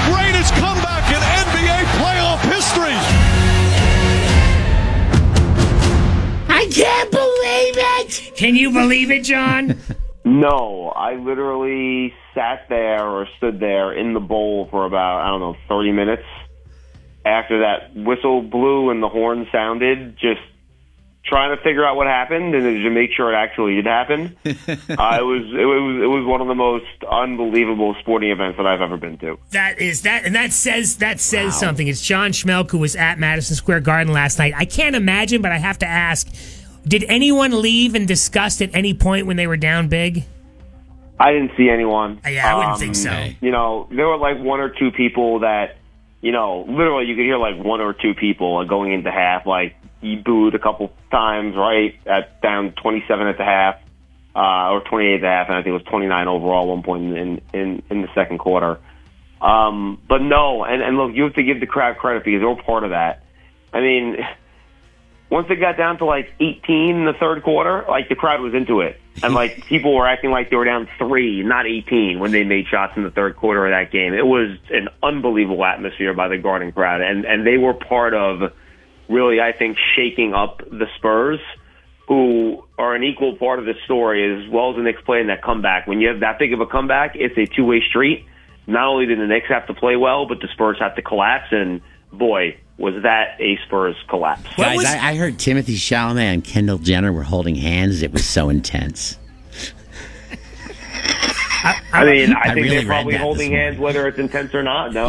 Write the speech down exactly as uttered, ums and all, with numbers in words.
greatest comeback in N B A playoff history. I can't believe it! Can you believe it, John? No, I literally sat there or stood there in the bowl for about, I don't know, thirty minutes after that whistle blew and the horn sounded, just trying to figure out what happened and to make sure it actually did happen. uh, it was it was it was one of the most unbelievable sporting events that I've ever been to. That is that, and that says that says wow. something. It's John Schmelk, who was at Madison Square Garden last night. I can't imagine, but I have to ask: did anyone leave in disgust at any point when they were down big? I didn't see anyone. Yeah, I wouldn't um, think so. You know, there were like one or two people that, you know, literally you could hear like one or two people going into half, like. He booed a couple times, right, at down twenty-seven at the half, uh, or twenty-eight at the half, and I think it was twenty-nine overall at one point in in, in the second quarter. Um, but no, and, and look, you have to give the crowd credit because they were part of that. I mean, once it got down to like eighteen in the third quarter, like the crowd was into it. And like people were acting like they were down three, not eighteen, when they made shots in the third quarter of that game. It was an unbelievable atmosphere by the Garden crowd, and, and they were part of really, I think, shaking up the Spurs, who are an equal part of the story, as well as the Knicks playing that comeback. When you have that big of a comeback, it's a two-way street. Not only did the Knicks have to play well, but the Spurs have to collapse, and boy, was that a Spurs collapse. Guys, was- I, I heard Timothy Chalamet and Kendall Jenner were holding hands. It was so intense. I, I mean, I, I think really they're probably holding hands whether it's intense or not, no?